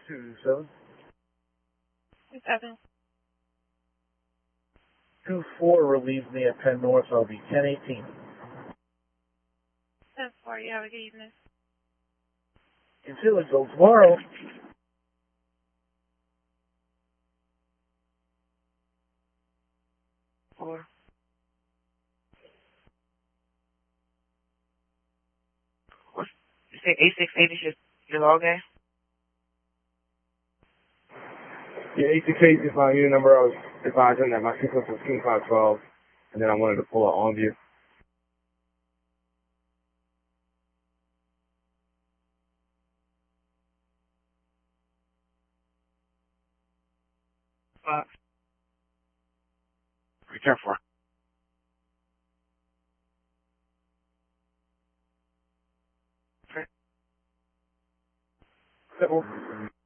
27. 7. 24 relieves me at Penn North. I'll be 1018. 10-4. You have a good evening. Until it goes tomorrow. Or you say 8680 is your log game? Yeah, 8680 is my unit number. I was advising that my sequence was King 512, and then I wanted to pull an on view. Return 4. Simple.